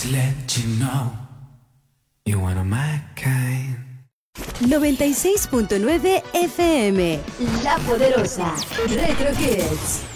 Just let you know you one of my kind. 96.9 FM. La Poderosa. Retro Kids.